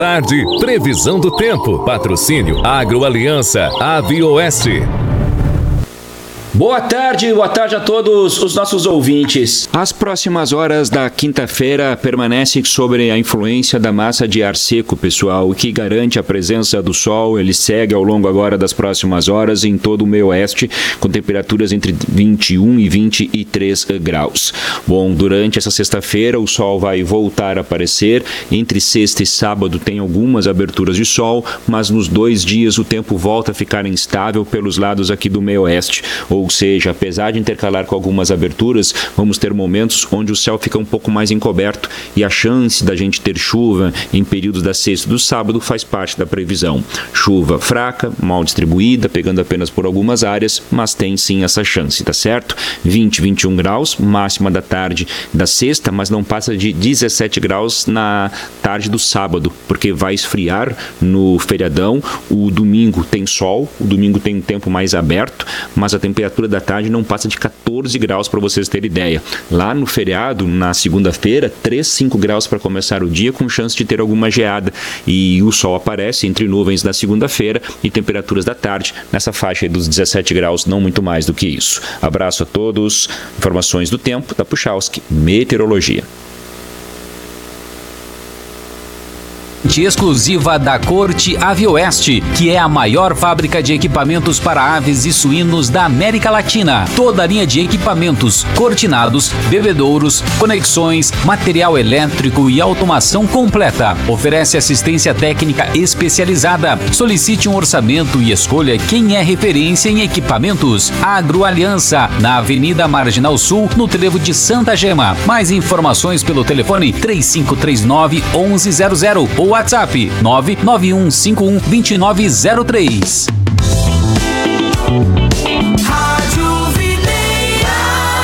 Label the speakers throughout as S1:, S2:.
S1: Tarde, previsão do tempo, patrocínio Agroaliança, Avioeste.
S2: Boa tarde a todos os nossos ouvintes. As próximas horas da quinta-feira permanecem sobre a influência da massa de ar seco, pessoal, o que garante a presença do sol. Ele segue ao longo agora das próximas horas em todo o meio oeste, com temperaturas entre 21 e 23 graus. Bom, durante essa sexta-feira o sol vai voltar a aparecer. Entre sexta e sábado tem algumas aberturas de sol, mas nos 2 dias o tempo volta a ficar instável pelos lados aqui do meio oeste. Ou seja, apesar de intercalar com algumas aberturas, vamos ter momentos onde o céu fica um pouco mais encoberto e a chance da gente ter chuva em períodos da sexta e do sábado faz parte da previsão. Chuva fraca, mal distribuída, pegando apenas por algumas áreas, mas tem sim essa chance, tá certo? 20, 21 graus, máxima da tarde da sexta, mas não passa de 17 graus na tarde do sábado, porque vai esfriar no feriadão. O domingo tem sol, o domingo tem um tempo mais aberto, mas a temperatura da tarde não passa de 14 graus para vocês terem ideia. Lá no feriado, na segunda-feira, 3, 5 graus para começar o dia, com chance de ter alguma geada. E o sol aparece entre nuvens na segunda-feira e temperaturas da tarde nessa faixa dos 17 graus, não muito mais do que isso. Abraço a todos. Informações do tempo da Puchalski Meteorologia.
S3: Exclusiva da Corte Avioeste, que é a maior fábrica de equipamentos para aves e suínos da América Latina. Toda a linha de equipamentos, cortinados, bebedouros, conexões, material elétrico e automação completa. Oferece assistência técnica especializada. Solicite um orçamento e escolha quem é referência em equipamentos. Agroaliança, na Avenida Marginal Sul, no trevo de Santa Gema. Mais informações pelo telefone 3539-1100 ou WhatsApp 991512903.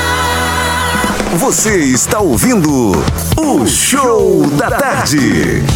S4: Você está ouvindo o Show da Tarde.